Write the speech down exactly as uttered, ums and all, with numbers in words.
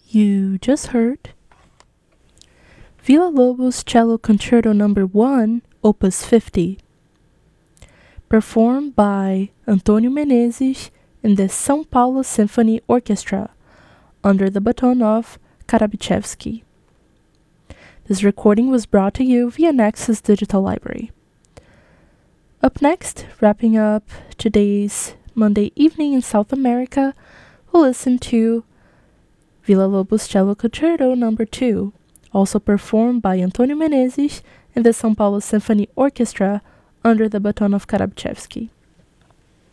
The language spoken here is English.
You just heard Villa-Lobos Cello Concerto number one, Opus fifty, performed by Antônio Menezes in the São Paulo Symphony Orchestra under the baton of Karabichevsky. This recording was brought to you via Nexus Digital Library. Up next, wrapping up today's Monday evening in South America, we'll listen to Villa-Lobos Cello Concerto number two, also performed by Antônio Menezes in the São Paulo Symphony Orchestra under the baton of Karabichevsky.